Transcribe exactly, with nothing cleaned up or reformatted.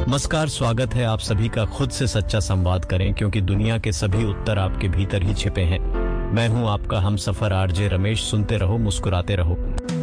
नमस्कार, स्वागत है आप सभी का खुद से सच्चा संवाद करें, क्योंकि दुनिया के सभी उत्तर आपके भीतर ही छिपे हैं। मैं हूं आपका हमसफर आरजे रमेश। सुनते रहो, मुस्कुराते रहो।